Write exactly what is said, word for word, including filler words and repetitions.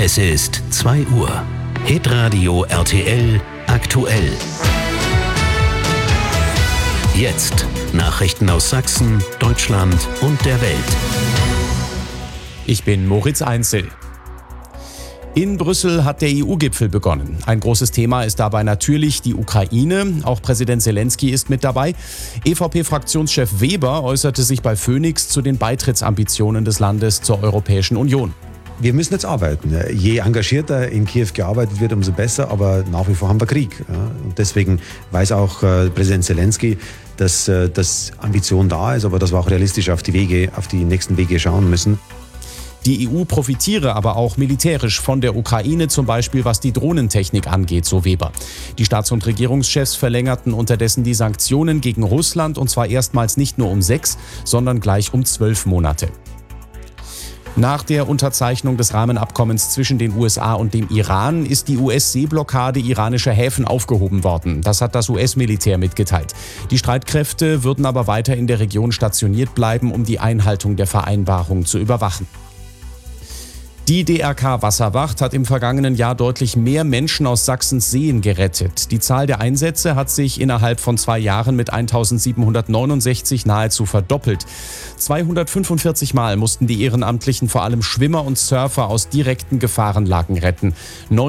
Es ist zwei Uhr. Hitradio R T L aktuell. Jetzt Nachrichten aus Sachsen, Deutschland und der Welt. Ich bin Moritz Einzel. In Brüssel hat der E U-Gipfel begonnen. Ein großes Thema ist dabei natürlich die Ukraine. Auch Präsident Zelensky ist mit dabei. E V P-Fraktionschef Weber äußerte sich bei Phoenix zu den Beitrittsambitionen des Landes zur Europäischen Union. Wir müssen jetzt arbeiten. Je engagierter in Kiew gearbeitet wird, umso besser. Aber nach wie vor haben wir Krieg. Und deswegen weiß auch Präsident Zelensky, dass, dass Ambition da ist, aber dass wir auch realistisch auf die Wege, auf die nächsten Wege schauen müssen. Die E U profitiere aber auch militärisch von der Ukraine, zum Beispiel was die Drohnentechnik angeht, so Weber. Die Staats- und Regierungschefs verlängerten unterdessen die Sanktionen gegen Russland, und zwar erstmals nicht nur um sechs, sondern gleich um zwölf Monate. Nach der Unterzeichnung des Rahmenabkommens zwischen den U S A und dem Iran ist die U S-Seeblockade iranischer Häfen aufgehoben worden. Das hat das U S-Militär mitgeteilt. Die Streitkräfte würden aber weiter in der Region stationiert bleiben, um die Einhaltung der Vereinbarung zu überwachen. Die D R K-Wasserwacht hat im vergangenen Jahr deutlich mehr Menschen aus Sachsens Seen gerettet. Die Zahl der Einsätze hat sich innerhalb von zwei Jahren mit eintausendsiebenhundertneunundsechzig nahezu verdoppelt. zweihundertfünfundvierzig Mal mussten die Ehrenamtlichen vor allem Schwimmer und Surfer aus direkten Gefahrenlagen retten.